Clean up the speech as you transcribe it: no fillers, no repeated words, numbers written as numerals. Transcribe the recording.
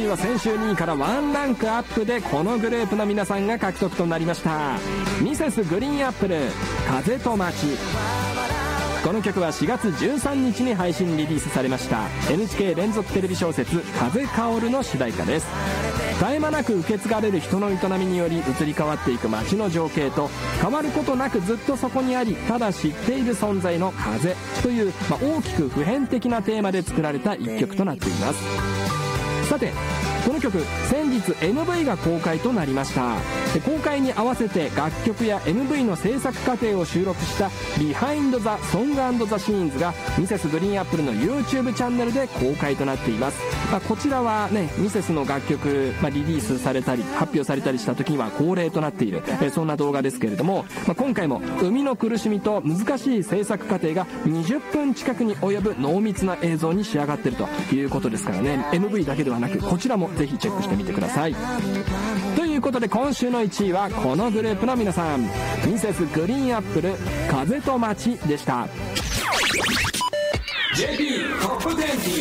位は先週2位からワンランクアップでこのグループの皆さんが獲得となりました。ミセスグリーンアップル、風と街。この曲は4月13日に配信リリースされました NHK 連続テレビ小説「風薫る」の主題歌です。絶え間なく受け継がれる人の営みにより移り変わっていく街の情景と、変わることなくずっとそこにありただ知っている存在の風という、大きく普遍的なテーマで作られた一曲となっています。さてこの曲、先日 MV が公開となりました。公開に合わせて楽曲や MV の制作過程を収録したビハインド・ザ・ソング&ザ・シーンズがミセスグリーンアップルの YouTube チャンネルで公開となっています。こちらはね、ミセスの楽曲、リリースされたり発表されたりした時には恒例となっている、そんな動画ですけれども、今回も生みの苦しみと難しい制作過程が20分近くに及ぶ濃密な映像に仕上がっているということですからね、 MV だけではなくこちらもぜひチェックしてみてください。ということで今週の1位はこのグループの皆さん、ミセスグリーンアップル、風と街でした。 JP トップ10